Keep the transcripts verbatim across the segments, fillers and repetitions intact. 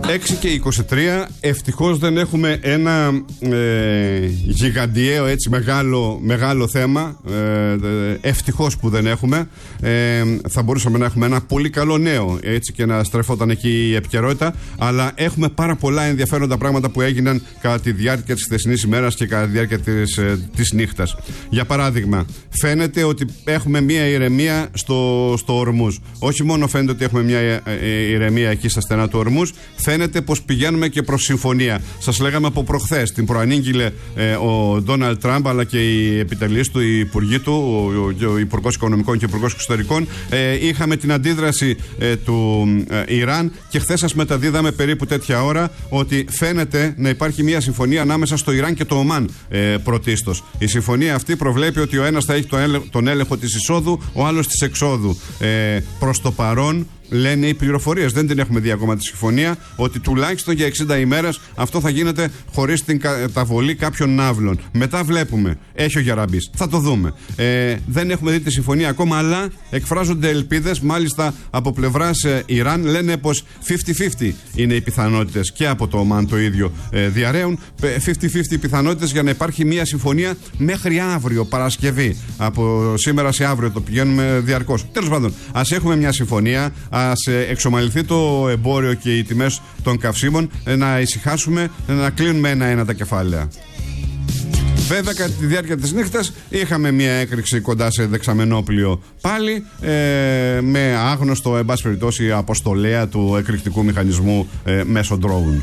έξι και είκοσι τρία. Ευτυχώς δεν έχουμε ένα ε, γιγαντιαίο, έτσι μεγάλο, μεγάλο θέμα. ε, Ευτυχώς που δεν έχουμε. ε, Θα μπορούσαμε να έχουμε ένα πολύ καλό νέο, έτσι, και να στρεφόταν εκεί η επικαιρότητα. Αλλά έχουμε πάρα πολλά ενδιαφέροντα πράγματα που έγιναν κατά τη διάρκεια της χθεσινής ημέρας και κατά τη διάρκεια της, ε, της νύχτας. Για παράδειγμα, φαίνεται ότι έχουμε μια ηρεμία στο, στο Ορμούζ. Όχι μόνο φαίνεται ότι έχουμε μια ε, ε, ηρεμία εκεί στα στενά του Ορμούζ, φαίνεται πως πηγαίνουμε και προς συμφωνία. Σας λέγαμε από προχθές, την προανήγγειλε ε, ο Ντόναλντ Τραμπ, αλλά και οι επιτελείς του, οι υπουργοί του, ο, ο Υπουργός Οικονομικών και ο Υπουργός Εξωτερικών. Ε, είχαμε την αντίδραση ε, του ε, Ιράν και χθες σας μεταδίδαμε περίπου τέτοια ώρα ότι φαίνεται να υπάρχει μια συμφωνία ανάμεσα στο Ιράν και το Ομάν ε, πρωτίστως. Η συμφωνία αυτή προβλέπει ότι ο ένας θα έχει τον έλεγχο, τον έλεγχο της εισόδου, ο άλλος της εξόδου. Ε, προς το παρόν, λένε οι πληροφορίες, δεν την έχουμε δει ακόμα τη συμφωνία, ότι τουλάχιστον για εξήντα ημέρες αυτό θα γίνεται χωρίς την καταβολή κάποιων ναύλων. Μετά βλέπουμε, έχει ο Γεραμπής, θα το δούμε. Ε, δεν έχουμε δει τη συμφωνία ακόμα, αλλά εκφράζονται ελπίδες, μάλιστα από πλευράς ε, Ιράν, λένε πως πενήντα πενήντα είναι οι πιθανότητες, και από το Ομάν το ίδιο ε, διαρρέουν. πενήντα πενήντα οι πιθανότητες για να υπάρχει μια συμφωνία μέχρι αύριο, Παρασκευή. Από σήμερα σε αύριο το πηγαίνουμε διαρκώς. Τέλος πάντων, ας έχουμε μια συμφωνία. Ας εξομαλυνθεί το εμπόριο και οι τιμές των καυσίμων, να ησυχάσουμε, να κλείνουμε ένα-ένα τα κεφάλαια. Βέβαια, κατά τη διάρκεια της νύχτας είχαμε μια έκρηξη κοντά σε δεξαμενόπλιο πάλι, ε, με άγνωστο, εν πάση περιπτώσει, αποστολέα του εκρηκτικού μηχανισμού ε, μέσω drone.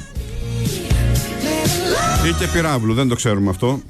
Ή και πυράβλου, δεν το ξέρουμε αυτό.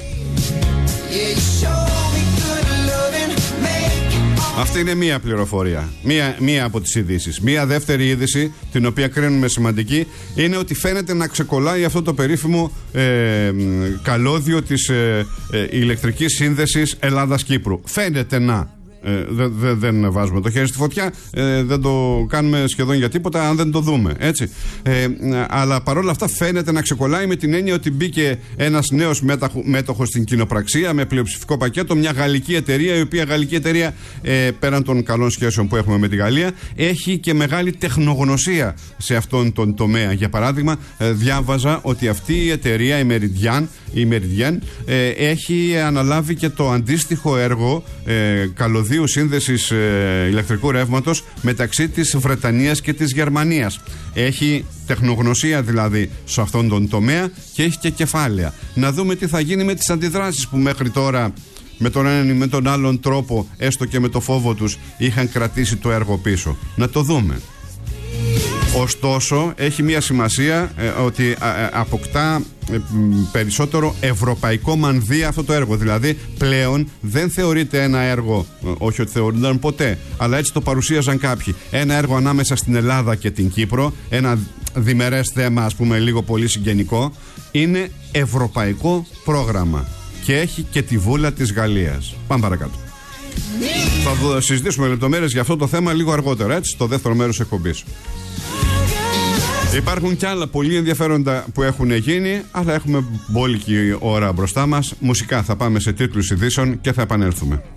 Αυτή είναι μία πληροφορία, μία, μία από τις ειδήσεις. Μία δεύτερη είδηση, την οποία κρίνουμε σημαντική, είναι ότι φαίνεται να ξεκολλάει αυτό το περίφημο ε, καλώδιο της ε, ε, ηλεκτρικής σύνδεσης Ελλάδας-Κύπρου. Φαίνεται να. Ε, δεν δε, δεν βάζουμε το χέρι στη φωτιά, ε, δεν το κάνουμε σχεδόν για τίποτα αν δεν το δούμε, έτσι. Ε, αλλά παρόλα αυτά φαίνεται να ξεκολλάει, με την έννοια ότι μπήκε ένας νέος μέτοχος στην κοινοπραξία με πλειοψηφικό πακέτο, μια γαλλική εταιρεία, η οποία γαλλική εταιρεία, ε, πέραν των καλών σχέσεων που έχουμε με τη Γαλλία, έχει και μεγάλη τεχνογνωσία σε αυτόν τον τομέα. Για παράδειγμα, ε, διάβαζα ότι αυτή η εταιρεία, η Meridian, η Meridian ε, έχει αναλάβει και το αντίστοιχο έργο ε, καλωδίου σύνδεσης ε, ηλεκτρικού ρεύματος μεταξύ της Βρετανίας και της Γερμανίας. Έχει τεχνογνωσία δηλαδή σε αυτόν τον τομέα και έχει και κεφάλαια. Να δούμε τι θα γίνει με τις αντιδράσεις που μέχρι τώρα, με τον έναν ή με τον άλλον τρόπο, έστω και με το φόβο τους, είχαν κρατήσει το έργο πίσω. Να το δούμε. Ωστόσο, έχει μια σημασία ε, ότι ε, αποκτά ε, περισσότερο ευρωπαϊκό μανδύα αυτό το έργο. Δηλαδή, πλέον δεν θεωρείται ένα έργο, ε, όχι ότι θεωρούνταν ποτέ, αλλά έτσι το παρουσίαζαν κάποιοι, ένα έργο ανάμεσα στην Ελλάδα και την Κύπρο, ένα διμερές θέμα, ας πούμε, λίγο πολύ συγγενικό. Είναι ευρωπαϊκό πρόγραμμα και έχει και τη βούλα της Γαλλίας. Πάμε παρακάτω. Θα συζητήσουμε λεπτομέρειες για αυτό το θέμα λίγο αργότερα, έτσι, στο δεύτερο μέρος της εκπομπής. Υπάρχουν κι άλλα πολύ ενδιαφέροντα που έχουν γίνει, αλλά έχουμε μπόλικη ώρα μπροστά μας. Μουσικά, θα πάμε σε τίτλους ειδήσεων και θα επανέλθουμε.